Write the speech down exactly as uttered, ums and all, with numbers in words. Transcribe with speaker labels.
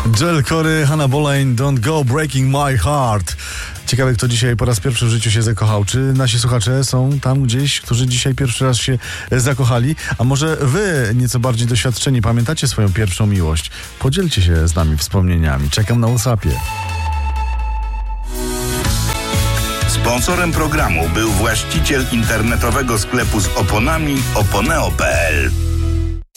Speaker 1: Joel Corey, Hannah Boleyn, Don't Go Breaking My Heart. Ciekawe, kto dzisiaj po raz pierwszy w życiu się zakochał. Czy nasi słuchacze są tam gdzieś, którzy dzisiaj pierwszy raz się zakochali? A może wy, nieco bardziej doświadczeni, pamiętacie swoją pierwszą miłość? Podzielcie się z nami wspomnieniami. Czekam na WhatsAppie.
Speaker 2: Sponsorem programu był właściciel internetowego sklepu z oponami oponeo kropka pe el.